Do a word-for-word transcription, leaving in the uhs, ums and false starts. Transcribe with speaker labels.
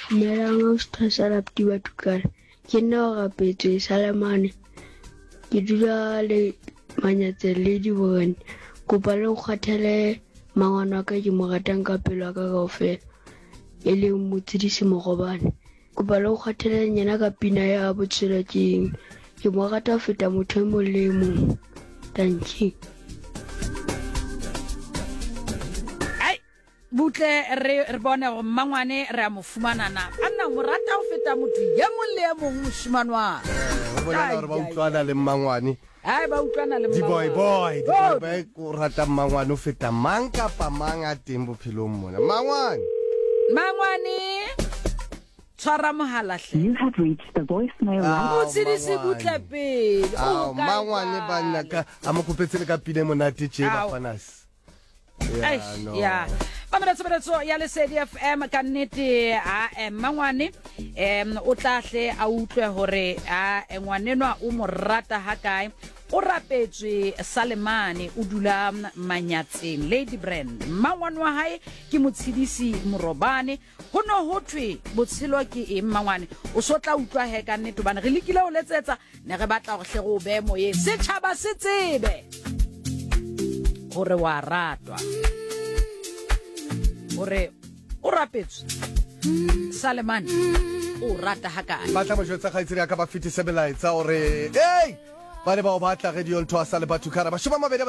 Speaker 1: Melang stressa lapti batukar. Kena rapetse Salamane. Ke dula le manyatse le di bone. Kopa le kgathele mangwana ka ke mo ratang ka pelo ka kaofela. E le motsidisi mogobane. Kopa le kgathele nyena ka pina ya botshelo ke ke mo rata feta motho mo le mong. Thank you.
Speaker 2: Butle re re bone go Mmangwane re a mo fumanana a nna mo rata go feta motho ye mong le ye mong moshimane
Speaker 3: go bona gore ba utlwana le Mmangwane
Speaker 2: ai ba utlwana le
Speaker 3: di boy boy di boy boy go rata Mmangwane o feta mang kapa mang a teng bophelong mona Mmangwane
Speaker 2: Mmangwane tshwara mohala hle.
Speaker 4: You have reached the voicemail line.
Speaker 2: O tsidisi butle pele
Speaker 3: o Mmangwane ba nna ka a mo kopetsele ka pile monate tje ba fanasi
Speaker 2: ya no ya Mamela tsebeletso ya Lesedi F M ka nnete a Mmangwane em o tlahle a utlwe hore a ngwanenwa o mo rata ha kae o rapetswe Salemane o dula Manyatseng Lady Brand Mmangwane wa hae ke motshidisi morobane ho no ho thwe botshelo ke e Mmangwane o so tla utlwa he ka nnete bana re lekile o letsetsa ne re batla go hle go be moye se tshaba se tsebe hore wa ratwa ore o rapetswe Salemane o rata ha kae
Speaker 3: ba tla mo jwetsa ga itsere ka ba fitise belaetsa ore hey ba le ba o batla radio ntwa sa le batho kara ba shoma mabedi